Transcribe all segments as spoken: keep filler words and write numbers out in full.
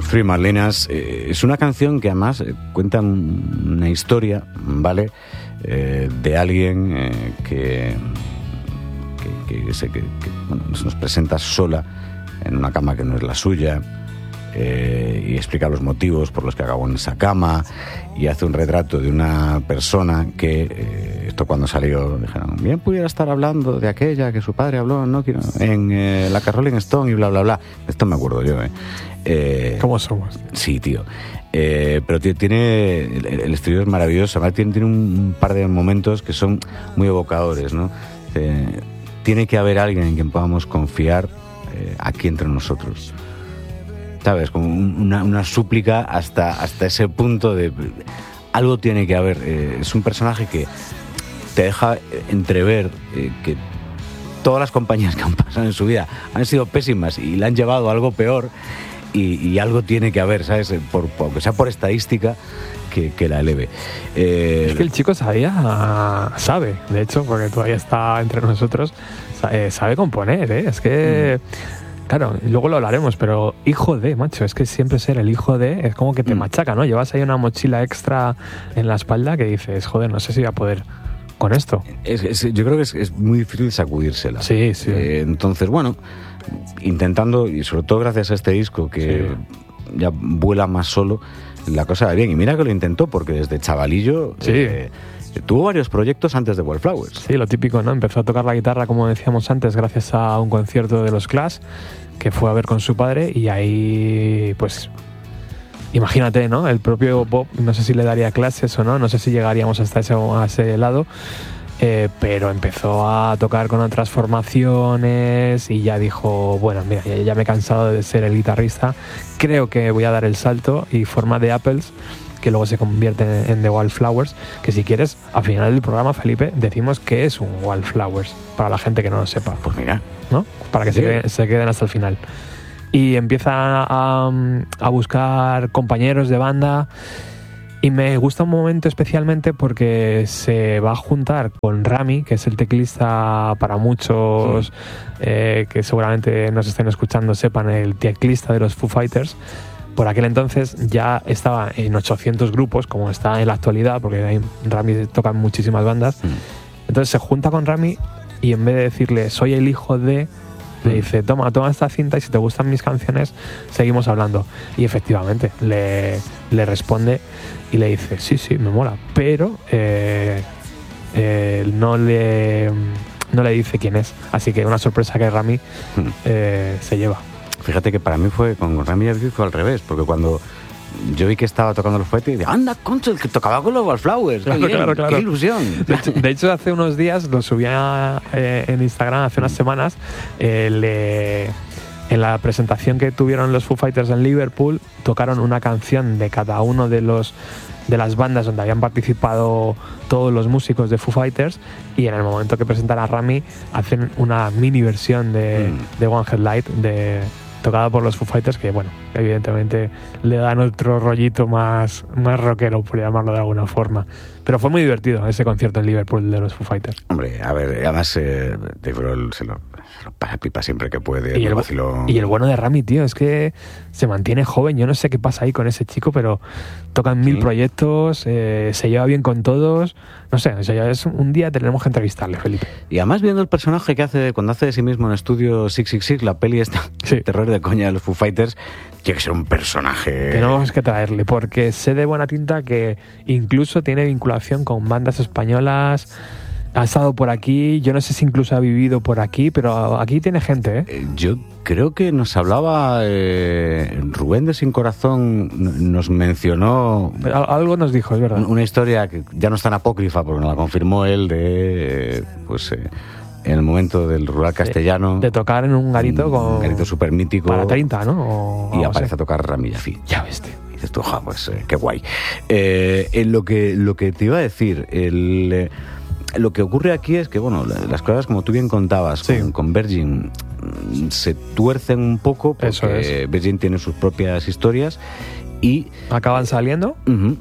Three Marlenas eh, es una canción que además eh, cuenta una historia, ¿vale? Eh, de alguien eh, que, que, que, se, que, que bueno, nos presenta sola en una cama que no es la suya, eh, y explica los motivos por los que acabó en esa cama, y hace un retrato de una persona que, eh, esto cuando salió, dijeron, bien pudiera estar hablando de aquella que su padre habló ¿no? en eh, la Rolling Stone y bla, bla, bla. Esto me acuerdo yo, ¿eh? eh ¿Cómo somos? Sí, tío. Eh, pero tío, tiene el, el estribillo es maravilloso, además tiene, tiene un, un par de momentos que son muy evocadores, ¿no? Eh, tiene que haber alguien en quien podamos confiar eh, aquí entre nosotros, ¿sabes? Como una, una súplica hasta, hasta ese punto de algo tiene que haber. Eh, es un personaje que te deja entrever eh, que todas las compañías que han pasado en su vida han sido pésimas y le han llevado a algo peor. Y, y algo tiene que haber, ¿sabes? Por, por, aunque sea por estadística, que, que la eleve. Eh, es que el chico sabía, sabe, de hecho, porque todavía está entre nosotros, sabe, sabe componer, ¿eh? Es que, mm. claro, luego lo hablaremos, pero hijo de, macho, es que siempre ser el hijo de es como que te mm. machaca, ¿no? Llevas ahí una mochila extra en la espalda que dices, joder, no sé si voy a poder con esto. Es, es, yo creo que es, es muy difícil sacudírsela. Sí, sí. Eh, entonces, bueno, intentando, y sobre todo gracias a este disco que sí. ya vuela más solo, la cosa va bien. Y mira que lo intentó, porque desde chavalillo sí. eh, tuvo varios proyectos antes de Wildflowers. Sí, lo típico, ¿no? Empezó a tocar la guitarra, como decíamos antes, gracias a un concierto de los Clash que fue a ver con su padre, y ahí, pues, imagínate, ¿no? El propio Bob, no sé si le daría clases o no, no sé si llegaríamos hasta ese, a ese lado. Eh, pero empezó a tocar con otras formaciones y ya dijo, bueno, mira, ya, ya me he cansado de ser el guitarrista, creo que voy a dar el salto y forma The Apples, que luego se convierte en, en The Wildflowers, que si quieres, al final del programa, Felipe, decimos que es un Wildflowers, para la gente que no lo sepa. Pues mira. ¿No? Para que sí. se, queden, se queden hasta el final. Y empieza a, a buscar compañeros de banda. Y me gusta un momento especialmente porque se va a juntar con Rami, que es el teclista para muchos sí. eh, que seguramente nos estén escuchando sepan, el teclista de los Foo Fighters. Por aquel entonces ya estaba en ochocientos grupos, como está en la actualidad, porque ahí Rami toca en muchísimas bandas. Mm. Entonces se junta con Rami y en vez de decirle soy el hijo de... le dice, toma, toma esta cinta y si te gustan mis canciones, seguimos hablando. Y efectivamente, le, le responde y le dice, sí, sí, me mola, pero eh, eh, no, le, no le dice quién es. Así que una sorpresa que Rami eh, se lleva. Fíjate que para mí fue, con Rami fue al revés, porque cuando yo vi que estaba tocando los fuetes y dije, anda, concho, el que tocaba con los Wildflowers, claro, bien, claro, claro. qué ilusión. De hecho, de hecho, hace unos días lo subía eh, en Instagram, hace unas semanas, eh, le, en la presentación que tuvieron los Foo Fighters en Liverpool, tocaron una canción de cada uno de los de las bandas donde habían participado todos los músicos de Foo Fighters, y en el momento que presentan a Rami hacen una mini versión de, mm. de One Headlight de tocada por los Foo Fighters, que bueno, evidentemente le dan otro rollito más, más rockero, por llamarlo de alguna forma. Pero fue muy divertido ese concierto en Liverpool de los Foo Fighters. Hombre, a ver, además eh, Dave Grohl se lo, se lo pasa pipa siempre que puede. Y el, y el bueno de Rami, tío, es que se mantiene joven. Yo no sé qué pasa ahí con ese chico, pero toca en mil ¿Sí? proyectos, eh, se lleva bien con todos. No sé, o sea, es un día tenemos que entrevistarle, Felipe. Y además viendo el personaje que hace cuando hace de sí mismo en Estudio seiscientos sesenta y seis, la peli esta, sí. terror de coña de los Foo Fighters, tiene que ser un personaje... Tenemos que traerle, porque sé de buena tinta que incluso tiene vinculación con bandas españolas, ha estado por aquí, yo no sé si incluso ha vivido por aquí, pero aquí tiene gente, ¿eh? eh yo creo que nos hablaba eh, Rubén de Sin Corazón, nos mencionó... Algo nos dijo, es verdad. Una historia que ya no es tan apócrifa, porque nos la confirmó él, de... Eh, pues... Eh, en el momento del rural castellano... De, de tocar en un garito un, con... Un garito súper mítico. Para treinta, ¿no? O, y aparece a tocar Rami Jaffee. Ya ves, tío. Y dices tú, ja, pues eh, qué guay. Eh, en lo, que, lo que te iba a decir, el, eh, lo que ocurre aquí es que, bueno, las cosas, como tú bien contabas, sí. con, con Virgin, se tuercen un poco, porque Eso es. Virgin tiene sus propias historias y... Acaban saliendo uh-huh.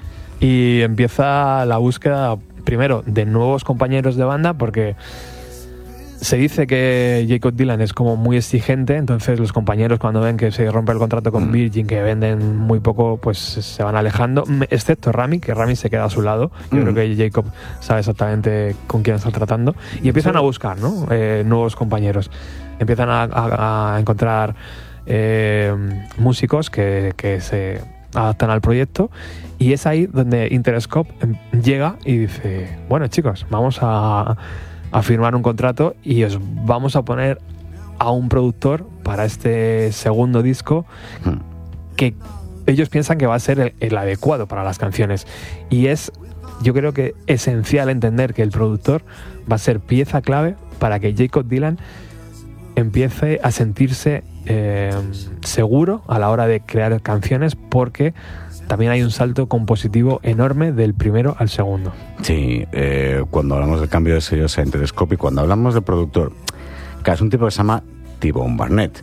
y empieza la búsqueda, primero, de nuevos compañeros de banda, porque... Se dice que Jakob Dylan es como muy exigente, entonces los compañeros cuando ven que se rompe el contrato con Virgin, que venden muy poco, pues se van alejando, excepto Rami, que Rami se queda a su lado. Yo mm. creo que Jakob sabe exactamente con quién está tratando y empiezan a buscar, ¿no? eh, nuevos compañeros. Empiezan a, a, a encontrar eh, músicos que, que se adaptan al proyecto y es ahí donde Interscope llega y dice, bueno chicos, vamos a... a firmar un contrato y os vamos a poner a un productor para este segundo disco que ellos piensan que va a ser el, el adecuado para las canciones. Y es, yo creo que esencial entender que el productor va a ser pieza clave para que Jakob Dylan empiece a sentirse eh, seguro a la hora de crear canciones, porque también hay un salto compositivo enorme del primero al segundo. Sí, eh, cuando hablamos del cambio de sellos a Interscope y cuando hablamos del productor, que es un tipo que se llama T-Bone Barnett.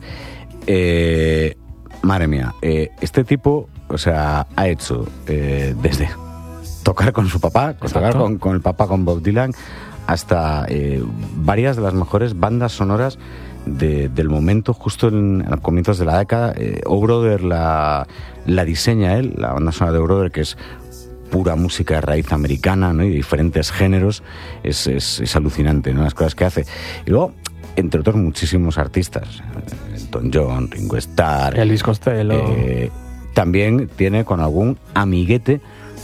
Eh, madre mía, eh, este tipo, o sea, ha hecho eh, desde tocar con su papá, con tocar con, con el papá, con Bob Dylan, hasta eh, varias de las mejores bandas sonoras De, del momento, justo en, en los comienzos de la década. eh, O Brother la, la diseña él, la banda sonora de O Brother, que es pura música de raíz americana, ¿no? Y de diferentes géneros. Es, es, es alucinante, ¿no? Las cosas que hace. Y luego, entre otros, muchísimos artistas: Elton John, Ringo Starr, Elvis Costello. Eh, también tiene con algún amiguete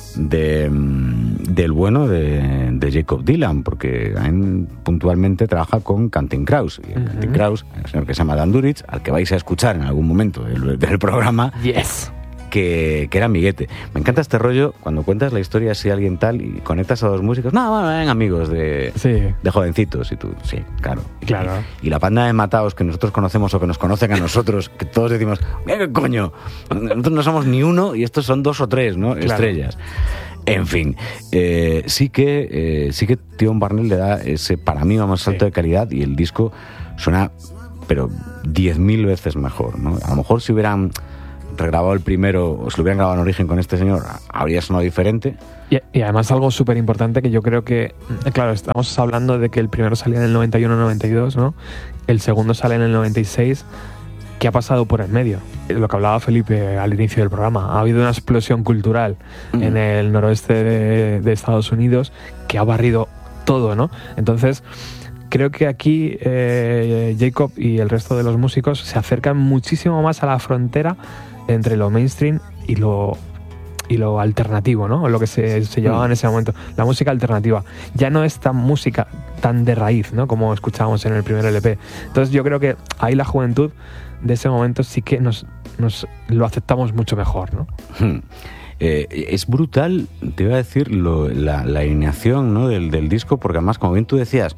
de, del bueno de, de Jakob Dylan, porque en, puntualmente trabaja con Canting Crows, y uh-huh. Canting Crows, el señor que se llama Dan Duritz, al que vais a escuchar en algún momento del, del programa, yes. que, que era amiguete. Me encanta este rollo cuando cuentas la historia así a alguien tal y conectas a dos músicos. No, bueno, ven amigos de, sí. de jovencitos, y tú, sí, claro. claro. Y, y la banda de mataos que nosotros conocemos o que nos conocen a nosotros, que todos decimos, ¿qué coño? Nosotros no somos ni uno y estos son dos o tres, ¿no? Claro. Estrellas. En fin, eh, sí que eh, sí que T-Bone Barnett le da ese, para mí, vamos, salto sí. de calidad, y el disco suena, pero diez mil veces mejor, ¿no? A lo mejor si hubieran regrabado el primero, o si lo hubieran grabado en origen con este señor, habría sonado diferente. Y, y además algo súper importante que yo creo que, claro, estamos hablando de que el primero salía en el noventa y uno noventa y dos, ¿no? El segundo sale en el noventa y seis. ¿Qué ha pasado por el medio? Lo que hablaba Felipe al inicio del programa. Ha habido una explosión cultural mm. en el noroeste de, de Estados Unidos que ha barrido todo, ¿no? Entonces, creo que aquí eh, Jakob y el resto de los músicos se acercan muchísimo más a la frontera entre lo mainstream y lo y lo alternativo, ¿no? Lo que se, se llevaba mm. en ese momento. La música alternativa. Ya no es tan música tan de raíz, ¿no? Como escuchábamos en el primer L P. Entonces yo creo que ahí la juventud de ese momento sí que nos, nos lo aceptamos mucho mejor, ¿no? Hmm. Eh, es brutal, te iba a decir, lo, la, la alineación, ¿no? del, del disco, porque además, como bien tú decías,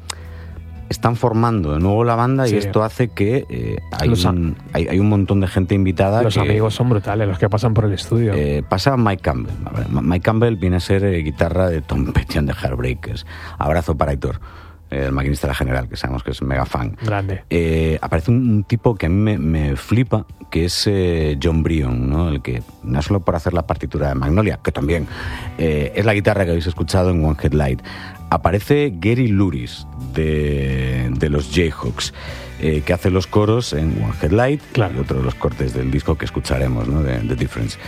están formando de nuevo la banda, sí. y esto hace que eh, hay, un, hay, hay un montón de gente invitada. Los que, amigos son brutales, los que pasan por el estudio. Eh, pasa Mike Campbell. Mike Campbell viene a ser eh, guitarra de Tom Petty and the Heartbreakers. Abrazo para Aitor, el maquinista de la General, que sabemos que es mega fan. Grande. Eh, aparece un, un tipo que a mí me, me flipa, que es eh, John Bryan, ¿no? El que, no solo por hacer la partitura de Magnolia, que también eh, es la guitarra que habéis escuchado en One Headlight. Aparece Gary Louris, de, de los Jayhawks, eh, que hace los coros en One Headlight, claro. y otro de los cortes del disco que escucharemos, ¿no? De The Difference.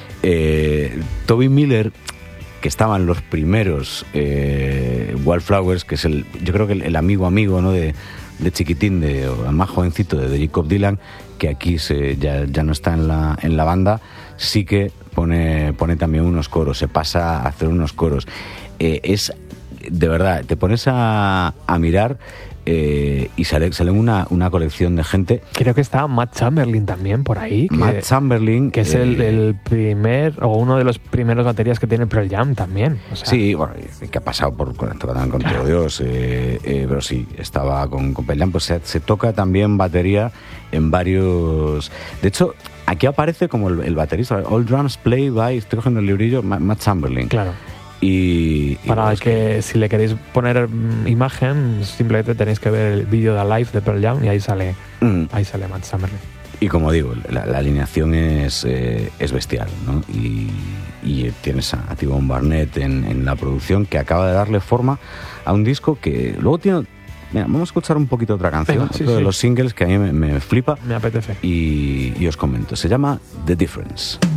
Eh, Toby Miller, que estaban los primeros eh, Wildflowers, que es el, yo creo que el, el amigo amigo, ¿no? de, de chiquitín, de, o más jovencito de, de Jakob Dylan, que aquí se, ya, ya no está en la, en la banda, sí que pone, pone también unos coros, se pasa a hacer unos coros. Eh, es, de verdad, te pones a, a mirar eh, y sale, sale una, una colección de gente. Creo que está Matt Chamberlain también por ahí. Que, Matt Chamberlain. Que es eh, el, el primer, o uno de los primeros baterías que tiene Pearl Jam también. O sea, sí, bueno, que ha pasado por con, con claro. todo Dios, eh, eh, pero sí, estaba con, con Pearl Jam, pues se, se toca también batería en varios. De hecho, aquí aparece como el, el baterista, All Drums Play by, estoy cogiendo el librillo, Matt Chamberlain. Claro. Y, y para pues, que si le queréis poner imagen, simplemente tenéis que ver el vídeo de Live de Pearl Jam y ahí sale mm. ahí sale Matt Chamberlain. Y como digo, la, la alineación es, eh, es bestial, ¿no? Y, y tienes a, a T-Bone Barnett en, en la producción, que acaba de darle forma a un disco que luego tiene Mira, vamos a escuchar un poquito otra canción, Venga, sí, otro de sí. los singles que a mí me, me flipa Me apetece. y, y os comento. Se llama The Difference.